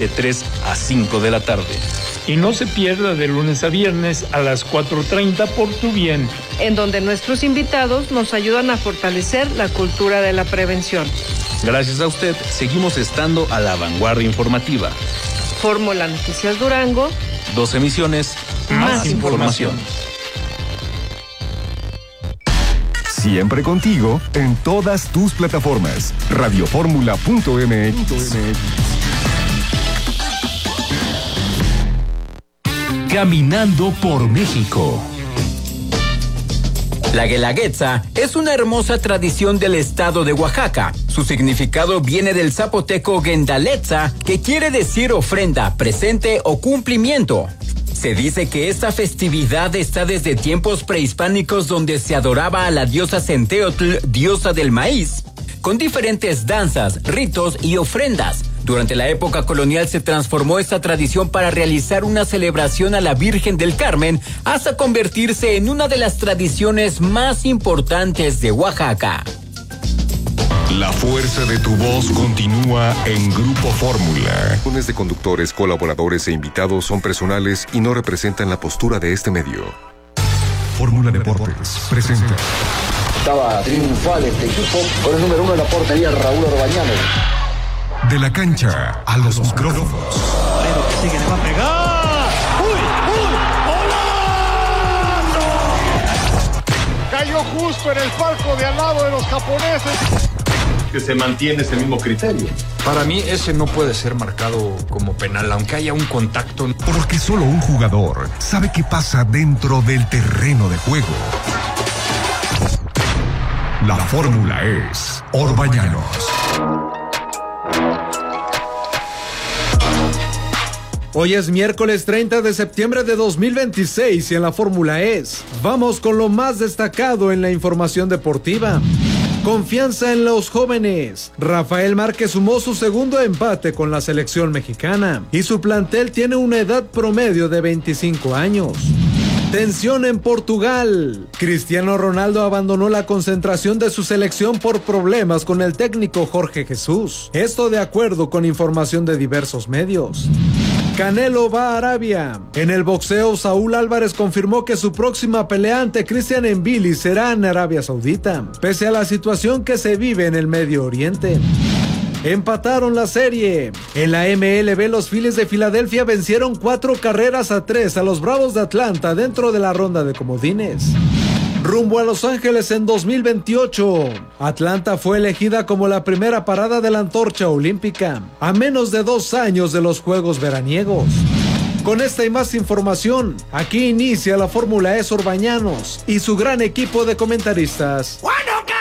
de 3 a 5 de la tarde. Y no se pierda de lunes a viernes a las 4:30 Por Tu Bien, en donde nuestros invitados nos ayudan a fortalecer la cultura de la prevención. Gracias a usted, seguimos estando a la vanguardia informativa. Fórmula Noticias Durango. 2 emisiones, más información. Siempre contigo en todas tus plataformas. Radioformula.mx. Caminando por México. La Guelaguetza es una hermosa tradición del estado de Oaxaca. Su significado viene del zapoteco Guendaletza, que quiere decir ofrenda, presente o cumplimiento. Se dice que esta festividad está desde tiempos prehispánicos, donde se adoraba a la diosa Centeotl, diosa del maíz, con diferentes danzas, ritos y ofrendas. Durante la época colonial se transformó esta tradición para realizar una celebración a la Virgen del Carmen, hasta convertirse en una de las tradiciones más importantes de Oaxaca. La fuerza de tu voz continúa en Grupo Fórmula. Los de conductores, colaboradores e invitados son personales y no representan la postura de este medio. Fórmula Deportes presenta. Estaba triunfal este equipo con el número 1 en la portería, Raúl Orbañanos. De la cancha a los micrófonos. Pero que sigue, le va a pegar. ¡Uy! ¡Golazo! Cayó justo en el palco de al lado de los japoneses. Que se mantiene ese mismo criterio. Para mí ese no puede ser marcado como penal, aunque haya un contacto. Porque solo un jugador sabe qué pasa dentro del terreno de juego. La fórmula es Orbañanos. Hoy es miércoles 30 de septiembre de 2026 y en la Fórmula es. Vamos con lo más destacado en la información deportiva. Confianza en los jóvenes. Rafael Márquez sumó su segundo empate con la selección mexicana y su plantel tiene una edad promedio de 25 años. Tensión en Portugal. Cristiano Ronaldo abandonó la concentración de su selección por problemas con el técnico Jorge Jesús. Esto de acuerdo con información de diversos medios. Canelo va a Arabia. En el boxeo, Saúl Álvarez confirmó que su próxima pelea ante Christian Mbili será en Arabia Saudita, pese a la situación que se vive en el Medio Oriente. Empataron la serie. En la MLB, los Phillies de Filadelfia vencieron 4-3 a los Bravos de Atlanta dentro de la ronda de comodines. Rumbo a Los Ángeles en 2028. Atlanta fue elegida como la primera parada de la antorcha olímpica, a menos de 2 años de los Juegos veraniegos. Con esta y más información, aquí inicia la Fórmula E Orbañanos y su gran equipo de comentaristas.